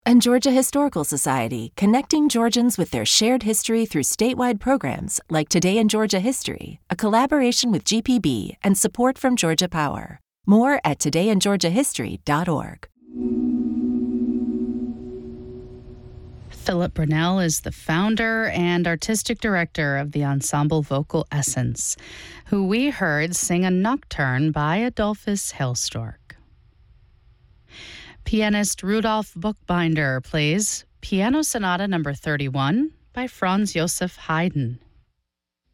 And Georgia Historical Society, connecting Georgians with their shared history through statewide programs like Today in Georgia History, a collaboration with GPB and support from Georgia Power. More at todayingeorgiahistory.org. Philip Brunel is the founder and artistic director of the ensemble Vocal Essence, who we heard sing a nocturne by Adolphus Hailstork. Pianist Rudolf Buchbinder plays Piano Sonata No. 31 by Franz Joseph Haydn.